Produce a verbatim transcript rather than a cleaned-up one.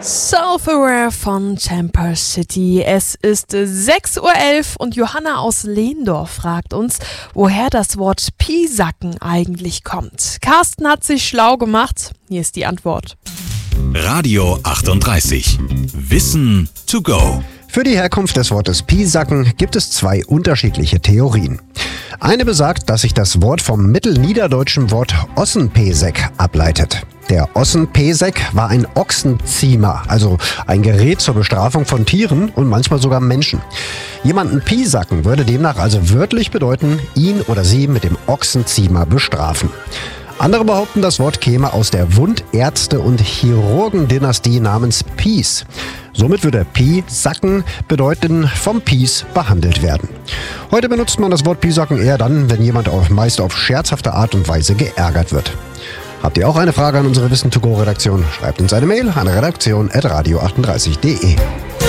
Self-Aware von Temper City. Es ist sechs Uhr elf und Johanna aus Lehndorf fragt uns, woher das Wort Piesacken eigentlich kommt. Carsten hat sich schlau gemacht. Hier ist die Antwort. Radio achtunddreißig. Wissen to go. Für die Herkunft des Wortes Piesacken gibt es zwei unterschiedliche Theorien. Eine besagt, dass sich das Wort vom mittelniederdeutschen Wort Ossenpesek ableitet. Der Ossenpesek war ein Ochsenziemer, also ein Gerät zur Bestrafung von Tieren und manchmal sogar Menschen. Jemanden piesacken würde demnach also wörtlich bedeuten, ihn oder sie mit dem Ochsenziemer bestrafen. Andere behaupten, das Wort käme aus der Wundärzte- und Chirurgendynastie namens Pies. Somit würde Piesacken bedeuten, vom Pies behandelt werden. Heute benutzt man das Wort Piesacken eher dann, wenn jemand auch meist auf scherzhafte Art und Weise geärgert wird. Habt ihr auch eine Frage an unsere Wissen to go Redaktion? Schreibt uns eine Mail an redaktion at radio achtunddreißig punkt de.